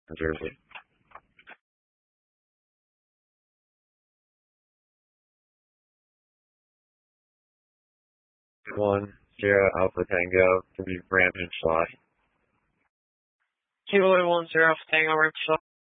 New Jersey. 10 Alpha Tango to be Brampton Slot. Kilo 10 Tango Ramp Slot.